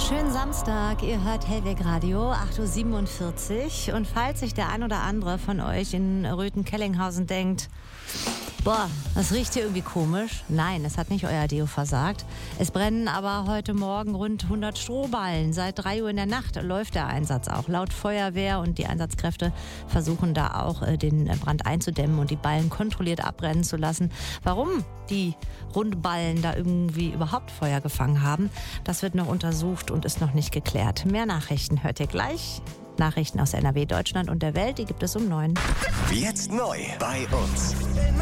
Schönen Samstag, ihr hört Hellweg Radio, 8.47 Uhr. Und falls sich der ein oder andere von euch in Röthen-Kellinghausen denkt, boah, das riecht hier irgendwie komisch. Nein, es hat nicht euer Deo versagt. Es brennen aber heute Morgen rund 100 Strohballen. Seit 3 Uhr in der Nacht läuft der Einsatz auch. Laut Feuerwehr, und die Einsatzkräfte versuchen da auch den Brand einzudämmen und die Ballen kontrolliert abbrennen zu lassen. Warum die Rundballen da irgendwie überhaupt Feuer gefangen haben, das wird noch untersucht und ist noch nicht geklärt. Mehr Nachrichten hört ihr gleich. Nachrichten aus NRW, Deutschland und der Welt, die gibt es um 9. Jetzt neu bei uns.